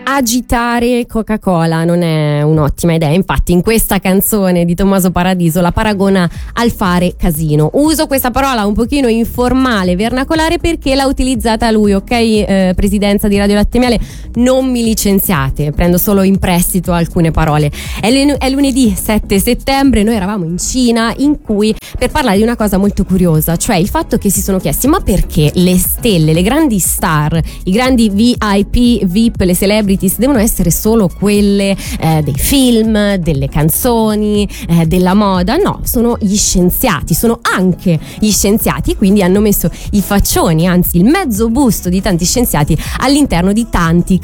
agitare Coca-Cola non è un'ottima idea. Infatti in questa canzone di Tommaso Paradiso la paragona al fare casino. Uso questa parola un pochino informale, vernacolare, perché l'ha utilizzata lui, ok? Presidenza di Radio Latte Miele, non mi licenziate, prendo solo in prestito alcune parole. È lunedì 7 settembre, noi eravamo in Cina, in cui per parlare di una cosa molto curiosa, cioè il fatto che si sono chiesti: ma perché le stelle, le grandi star, i grandi VIP, VIP, le celebrities devono essere solo quelle dei film, delle canzoni, della moda? No, sono gli scienziati, sono anche gli scienziati, e quindi hanno messo i faccioni, anzi il mezzo busto di tanti scienziati all'interno di tanti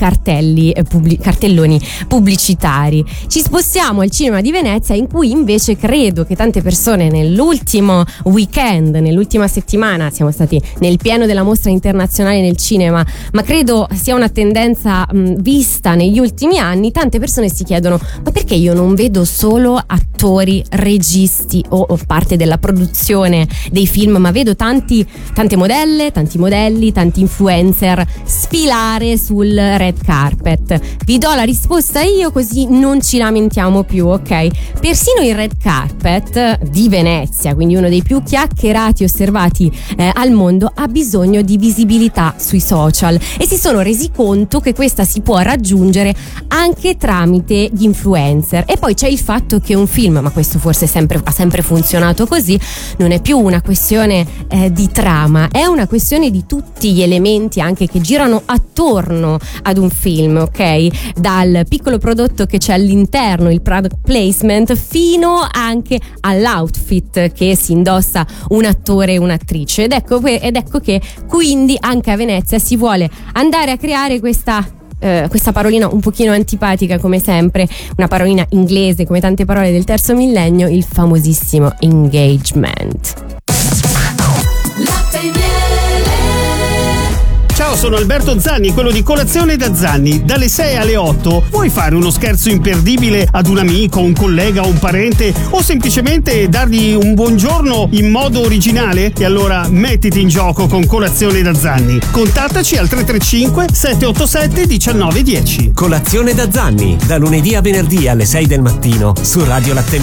cartelloni pubblicitari. Ci spostiamo al cinema di Venezia, in cui invece credo che tante persone nell'ultimo weekend, nell'ultima settimana, siamo stati nel pieno della mostra internazionale nel cinema, ma credo sia una tendenza vista negli ultimi anni. Tante persone si chiedono: ma perché io non vedo solo attori, registi o parte della produzione dei film, ma vedo tante modelle, tanti modelli, tanti influencer sfilare sul red carpet? Vi do la risposta io, così non ci lamentiamo più, ok? Persino il red carpet di Venezia, quindi uno dei più chiacchierati e osservati al mondo, ha bisogno di visibilità sui social, e si sono resi conto che questa si può raggiungere anche tramite gli influencer. E poi c'è il fatto che un film, ma questo forse ha sempre funzionato così, non è più una questione di trama, è una questione di tutti gli elementi anche che girano attorno ad un film, ok? Dal piccolo prodotto che c'è all'interno, il product placement, fino anche all'outfit che si indossa un attore e un'attrice. Ed ecco che quindi anche a Venezia si vuole andare a creare questa parolina un pochino antipatica, come sempre, una parolina inglese come tante parole del terzo millennio, il famosissimo engagement. Ciao, sono Alberto Zanni, quello di Colazione da Zanni. Dalle 6 alle 8 vuoi fare uno scherzo imperdibile ad un amico, un collega o un parente, o semplicemente dargli un buongiorno in modo originale? E allora mettiti in gioco con Colazione da Zanni. Contattaci al 335 787 1910. Colazione da Zanni, da lunedì a venerdì alle 6 del mattino su Radio Latte